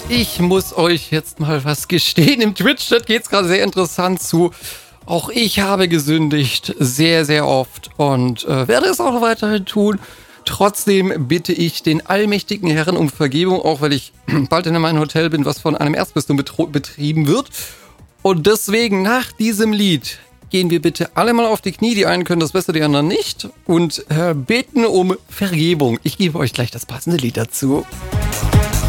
ich muss euch jetzt mal was gestehen. Im Twitch-Chat geht's gerade sehr interessant zu. Auch ich habe gesündigt, sehr, sehr oft und werde es auch noch weiterhin tun. Trotzdem bitte ich den allmächtigen Herrn um Vergebung, auch weil ich bald in meinem Hotel bin, was von einem Erzbistum betrieben wird. Und deswegen nach diesem Lied gehen wir bitte alle mal auf die Knie. Die einen können das besser, die anderen nicht. Und beten um Vergebung. Ich gebe euch gleich das passende Lied dazu.